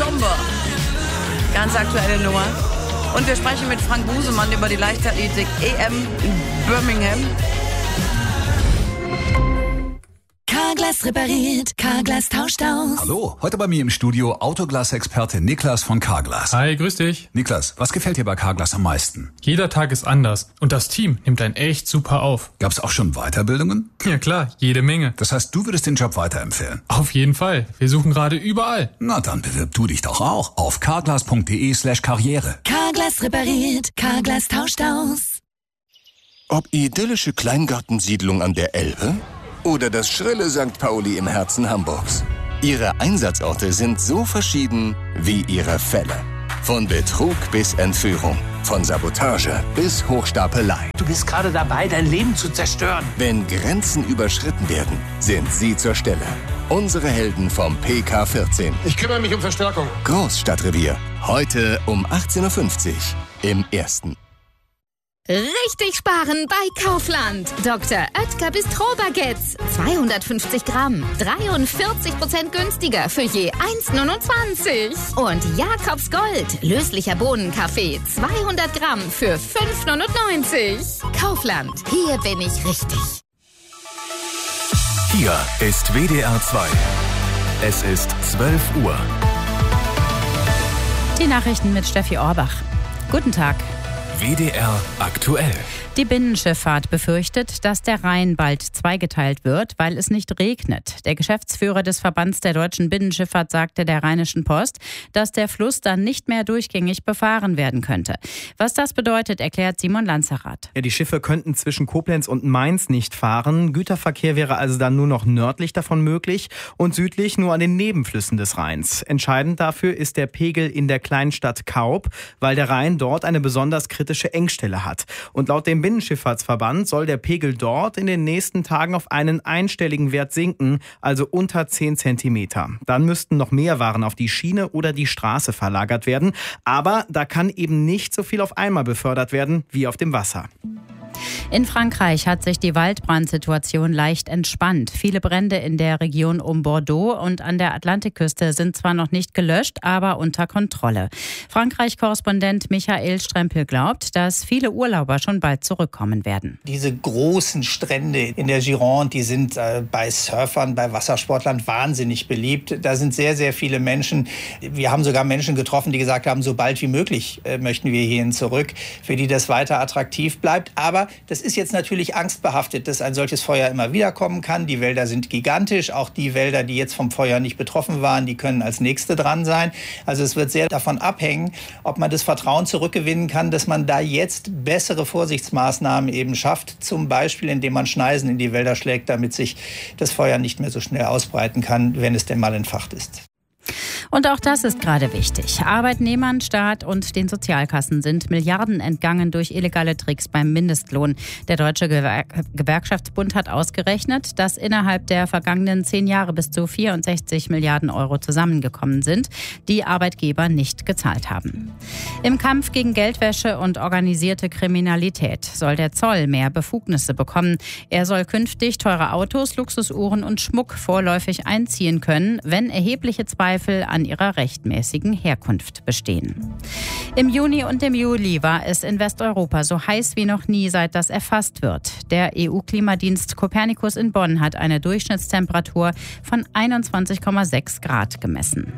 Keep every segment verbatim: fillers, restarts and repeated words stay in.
Colombo. Ganz aktuelle Nummer. Und wir sprechen mit Frank Busemann über die Leichtathletik E M in Birmingham. Carglass repariert, Carglass tauscht aus. Hallo, heute bei mir im Studio Autoglas-Experte Niklas von Carglass. Hi, grüß dich. Niklas, was gefällt dir bei Carglass am meisten? Jeder Tag ist anders und das Team nimmt einen echt super auf. Gab's auch schon Weiterbildungen? Ja klar, jede Menge. Das heißt, du würdest den Job weiterempfehlen? Auf jeden Fall. Wir suchen gerade überall. Na dann bewirb du dich doch auch auf carglass.de slash karriere. Carglass repariert, Carglass tauscht aus. Ob idyllische Kleingartensiedlung an der Elbe oder das schrille Sankt Pauli im Herzen Hamburgs. Ihre Einsatzorte sind so verschieden wie ihre Fälle. Von Betrug bis Entführung, von Sabotage bis Hochstapelei. Du bist gerade dabei, dein Leben zu zerstören. Wenn Grenzen überschritten werden, sind sie zur Stelle. Unsere Helden vom P K vierzehn. Ich kümmere mich um Verstärkung. Großstadtrevier. Heute um achtzehn Uhr fünfzig im Ersten. Richtig sparen bei Kaufland. Doktor Oetker Bistro-Baguettes. zweihundertfünfzig Gramm. dreiundvierzig Prozent günstiger für je eins Komma neunundzwanzig. Und Jakobs Gold. Löslicher Bohnenkaffee. zweihundert Gramm für fünf Komma neunundneunzig. Kaufland. Hier bin ich richtig. Hier ist W D R zwei. Es ist zwölf Uhr. Die Nachrichten mit Steffi Orbach. Guten Tag. W D R aktuell. Die Binnenschifffahrt befürchtet, dass der Rhein bald zweigeteilt wird, weil es nicht regnet. Der Geschäftsführer des Verbands der deutschen Binnenschifffahrt sagte der Rheinischen Post, dass der Fluss dann nicht mehr durchgängig befahren werden könnte. Was das bedeutet, erklärt Simon Lanzerath. Ja, die Schiffe könnten zwischen Koblenz und Mainz nicht fahren. Güterverkehr wäre also dann nur noch nördlich davon möglich und südlich nur an den Nebenflüssen des Rheins. Entscheidend dafür ist der Pegel in der Kleinstadt Kaub, weil der Rhein dort eine besonders kritische Engstelle hat. Und laut dem Binnenschifffahrtsverband soll der Pegel dort in den nächsten Tagen auf einen einstelligen Wert sinken, also unter zehn Zentimeter. Dann müssten noch mehr Waren auf die Schiene oder die Straße verlagert werden. Aber da kann eben nicht so viel auf einmal befördert werden wie auf dem Wasser. In Frankreich hat sich die Waldbrandsituation leicht entspannt. Viele Brände in der Region um Bordeaux und an der Atlantikküste sind zwar noch nicht gelöscht, aber unter Kontrolle. Frankreich-Korrespondent Michael Strempel glaubt, dass viele Urlauber schon bald zurückkommen werden. Diese großen Strände in der Gironde, die sind äh, bei Surfern, bei Wassersportlern wahnsinnig beliebt. Da sind sehr, sehr viele Menschen. Wir haben sogar Menschen getroffen, die gesagt haben, so bald wie möglich äh, möchten wir hierhin zurück, für die das weiter attraktiv bleibt. Aber das ist jetzt natürlich angstbehaftet, dass ein solches Feuer immer wieder kommen kann. Die Wälder sind gigantisch. Auch die Wälder, die jetzt vom Feuer nicht betroffen waren, die können als nächste dran sein. Also es wird sehr davon abhängen, ob man das Vertrauen zurückgewinnen kann, dass man da jetzt bessere Vorsichtsmaßnahmen eben schafft. Zum Beispiel, indem man Schneisen in die Wälder schlägt, damit sich das Feuer nicht mehr so schnell ausbreiten kann, wenn es denn mal entfacht ist. Und auch das ist gerade wichtig. Arbeitnehmern, Staat und den Sozialkassen sind Milliarden entgangen durch illegale Tricks beim Mindestlohn. Der Deutsche Gewerk- Gewerkschaftsbund hat ausgerechnet, dass innerhalb der vergangenen zehn Jahre bis zu vierundsechzig Milliarden Euro zusammengekommen sind, die Arbeitgeber nicht gezahlt haben. Im Kampf gegen Geldwäsche und organisierte Kriminalität soll der Zoll mehr Befugnisse bekommen. Er soll künftig teure Autos, Luxusuhren und Schmuck vorläufig einziehen können, wenn erhebliche Zweifel an ihrer rechtmäßigen Herkunft bestehen. Im Juni und im Juli war es in Westeuropa so heiß wie noch nie, seit das erfasst wird. Der E U-Klimadienst Copernicus in Bonn hat eine Durchschnittstemperatur von einundzwanzig Komma sechs Grad gemessen.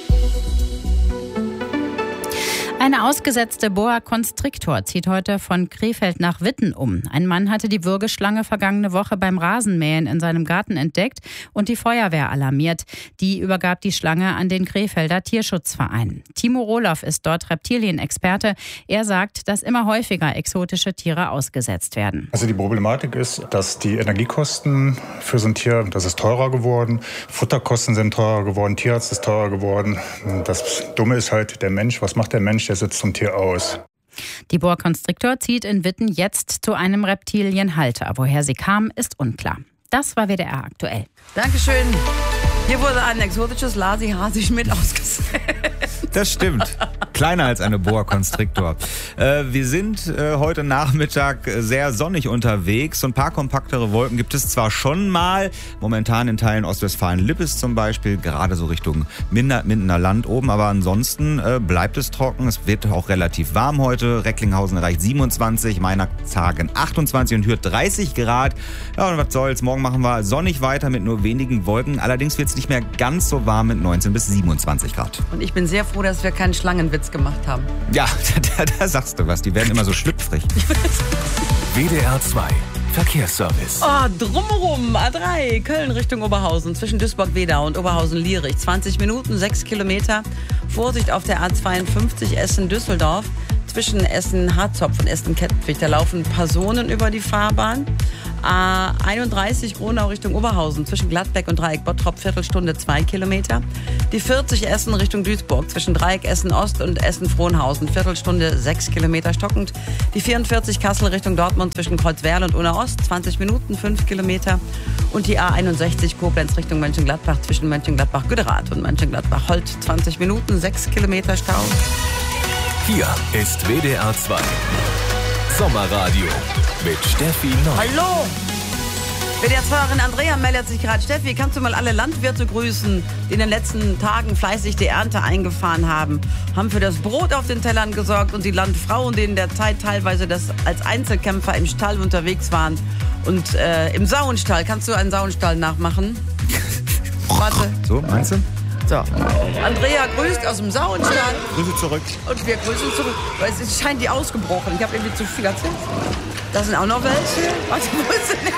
Eine ausgesetzte Boa Constrictor zieht heute von Krefeld nach Witten um. Ein Mann hatte die Würgeschlange vergangene Woche beim Rasenmähen in seinem Garten entdeckt und die Feuerwehr alarmiert. Die übergab die Schlange an den Krefelder Tierschutzverein. Timo Rohloff ist dort Reptilienexperte. Er sagt, dass immer häufiger exotische Tiere ausgesetzt werden. Also die Problematik ist, dass die Energiekosten für so ein Tier, das ist teurer geworden. Futterkosten sind teurer geworden, Tierarzt ist teurer geworden. Das Dumme ist halt der Mensch. Was macht der Mensch? Der setzt zum Tier aus. Die Boa Constrictor zieht in Witten jetzt zu einem Reptilienhalter. Woher sie kam, ist unklar. Das war W D R aktuell. Dankeschön. Hier wurde ein exotisches Lasi-Hasi-Schmidt ausgesetzt. Das stimmt. Kleiner als eine Boa Constrictor. Äh, wir sind äh, heute Nachmittag sehr sonnig unterwegs. So ein paar kompaktere Wolken gibt es zwar schon mal, momentan in Teilen Ostwestfalen-Lippes zum Beispiel, gerade so Richtung Minder, Mindener Land oben, aber ansonsten äh, bleibt es trocken. Es wird auch relativ warm heute. Recklinghausen erreicht siebenundzwanzig, Meinerzhagen achtundzwanzig und Hürth dreißig Grad. Ja, und was soll's, morgen machen wir sonnig weiter mit nur wenigen Wolken. Allerdings wird es nicht mehr ganz so warm mit neunzehn bis siebenundzwanzig Grad. Und ich bin sehr froh, dass wir keinen Schlangenwitz gemacht haben. Ja, da, da sagst du was. Die werden immer so schlüpfrig. W D R zwei Verkehrsservice. Oh, drumherum, A drei, Köln Richtung Oberhausen, zwischen Duisburg-Wedau und Oberhausen-Lierich. zwanzig Minuten, sechs Kilometer. Vorsicht auf der A zweiundfünfzig Essen-Düsseldorf. Zwischen Essen-Harzopf und Essen-Kettwig. Da laufen Personen über die Fahrbahn. A einunddreißig Gronau Richtung Oberhausen, zwischen Gladbeck und Dreieck Bottrop, Viertelstunde, zwei Kilometer. Die vierzig Essen Richtung Duisburg, zwischen Dreieck Essen-Ost und Essen-Frohnhausen, Viertelstunde, sechs Kilometer stockend. Die vierundvierzig Kassel Richtung Dortmund, zwischen Kreuzwerl und Unna-Ost, zwanzig Minuten, fünf Kilometer. Und die A einundsechzig Koblenz Richtung Mönchengladbach, zwischen Mönchengladbach-Güderath und Mönchengladbach-Holt, zwanzig Minuten, sechs Kilometer Stau. Hier ist W D R zwei Sommerradio mit Steffi Neu. Hallo! W D R zwei-Fahrerin Andrea meldet sich gerade. Steffi, kannst du mal alle Landwirte grüßen, die in den letzten Tagen fleißig die Ernte eingefahren haben, haben für das Brot auf den Tellern gesorgt und die Landfrauen, die in der Zeit teilweise das als Einzelkämpfer im Stall unterwegs waren und äh, im Sauenstall. Kannst du einen Sauenstall nachmachen? Warte. So, meinst du? So. Andrea grüßt aus dem Sauenstall. Grüße zurück. Und wir grüßen zurück. Weil es scheint die ausgebrochen. Ich habe irgendwie zu viel erzählt. Da sind auch noch welche. Warte, wo ist denn?